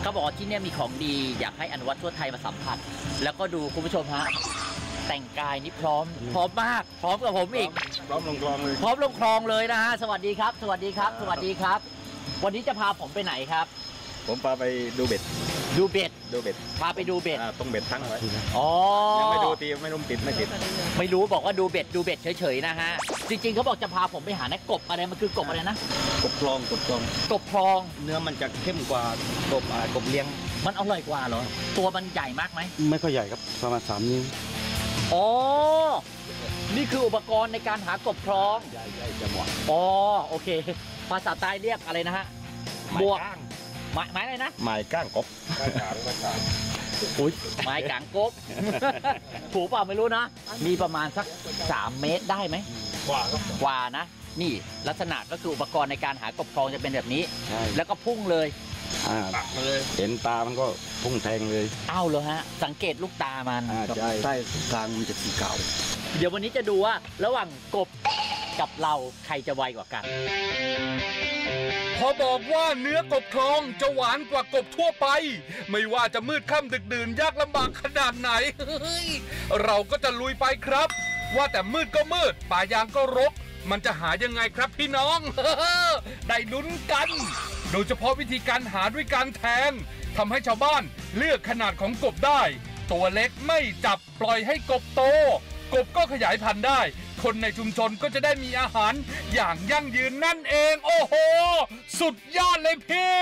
เขาบอกว่าที่นี่มีของดีอยากให้อนุวัฒน์ทั่วไทยมาสัมผัสแล้วก็ดูคุณผู้ชมฮะแต่งกายนี่พร้อมมากพร้อมกับผมอีกพร้อมลงคลองเลยพร้อมลงคลองเลยนะฮะสวัสดีครับสวัสดีครับสวัสดีครับวันนี้จะพาผมไปไหนครับผมพาไปดูเบ็ดพาไปดูเบ็ดตรงเบ็ดทั้งไว้อ๋อยังไม่ดูตีไม่รู้ติดไม่ติดไม่รู้บอกว่าดูเบ็ดเฉยๆนะฮะจริงๆเขาบอกจะพาผมไปหานะกบอะไรมันคือกบอะไรนะกบคลองกบคลองเนื้อมันจะเข้มกว่ากบเลี้ยงมันอร่อยกว่าเหรอตัวมันใหญ่มากไหมไม่ค่อยใหญ่ครับประมาณ3 นิ้วอ๋อนี่คืออุปกรณ์ในการหากบคลองใหญ่จะเหมาะอ๋อโอเคภาษาใต้เรียกอะไรนะฮะบวกไม้อะไรนะไม้ก้างกบอุ้ยไม้กางกบถูกเปล่าไม่รู้นะมีประมาณสัก3 เมตรได้ไหมกว่านะนี่ลักษณะก็คืออุปกรณ์ในการหากบคลองจะเป็นแบบนี้แล้วก็พุ่งเลยเห็นตามันก็พุ่งแทงเลยอ้าวเหรอฮะสังเกตลูกตามันใต้กลางมันจะสีขาวเดี๋ยววันนี้จะดูว่าระหว่างกบกับเราใครจะไวกว่ากันพอบอกว่าเนื้อกบคลองจะหวานกว่ากบทั่วไปไม่ว่าจะมืดค่ำดึกดื่นยากลำบากขนาดไหนเราก็จะลุยไปครับว่าแต่มืดก็มืดป่ายางก็รกมันจะหายังไงครับพี่น้องได้ลุ้นกันโดยเฉพาะวิธีการหาด้วยการแทงทำให้ชาวบ้านเลือกขนาดของกบได้ตัวเล็กไม่จับปล่อยให้กบโตกบก็ขยายพันธุ์ได้คนในชุมชนก็จะได้มีอาหารอย่างยั่งยืนนั่นเองโอ้โหสุดยอดเลยพี่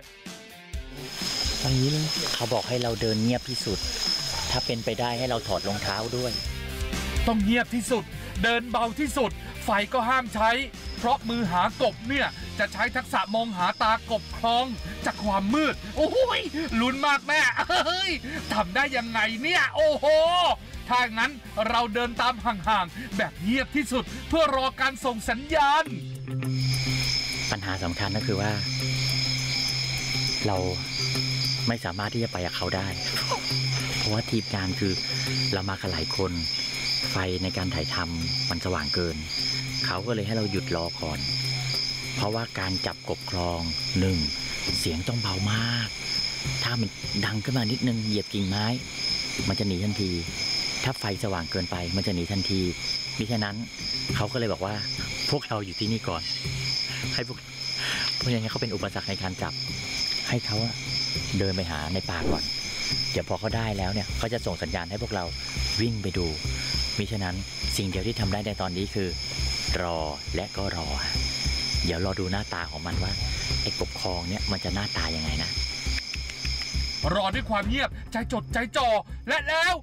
ตรงนี้เลยเขาบอกให้เราเดินเงียบที่สุดถ้าเป็นไปได้ให้เราถอดรองเท้าด้วยต้องเงียบที่สุดเดินเบาที่สุดไฟก็ห้ามใช้เพราะมือหากบเนี่ยจะใช้ทักษะมองหาตากบคลองจากความมืดโอ้ยลุ้นมากแม่เฮ้ยทำได้ยังไงเนี่ยโอ้โหถ้างั้นเราเดินตามห่างๆแบบเงียบที่สุดเพื่อรอการส่งสัญญาณปัญหาสำคัญก็คือว่าเราไม่สามารถที่จะไปกับเขาได้เพราะว่าทีมงานคือเรามากันหลายคนไฟในการถ่ายทำมันสว่างเกินเขาก็เลยให้เราหยุดรอก่อนเพราะว่าการจับกบคลอง1เสียงต้องเบามากถ้ามันดังขึ้นมานิดนึงเหยียบกิ่งไม้มันจะหนีทันทีถ้าไฟสว่างเกินไปมันจะหนีทันทีมิฉะนั้นเขาก็เลยบอกว่าพวกเราอยู่ที่นี่ก่อนให้พวกอย่างนี้เขาเป็นอุปสรรคในการจับให้เขาเดินไปหาในป่าก่อนเดี๋ยวพอเขาได้แล้วเนี่ยเขาจะส่งสัญญาณให้พวกเราวิ่งไปดูมิฉะนั้นสิ่งเดียวที่ทำได้ในตอนนี้คือรอและก็รอเดี๋ยวรอดูหน้าตาของมันว่าไอ้กบคลองเนี่ยมันจะหน้าตายังไงนะรอด้วยความเงียบใจจดใจจ่อและแล้ว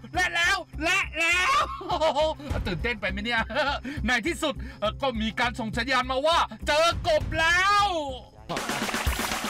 ตื่นเต้นไปไหมเนี่ยในที่สุดก็มีการส่งสัญญาณมาว่าเจอกบแล้ว